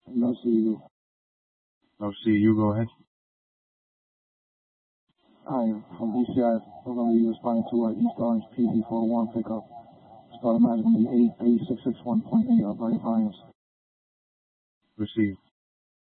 No CU. No CU, go ahead. Hi, from ECI. We're going to be responding to our East Orange PD41 pickup. It's automatically 83661.8 Bright Pines. Receive.